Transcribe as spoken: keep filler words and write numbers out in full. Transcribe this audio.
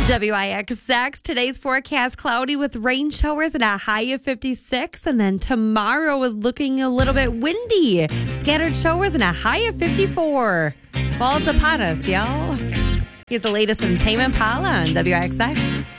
W I X X, today's forecast cloudy with rain showers and a high of fifty-six. And then tomorrow is looking a little bit windy. Scattered showers and a high of fifty-four. Fall's upon us, y'all. Here's the latest from Tame Impala on W I X X.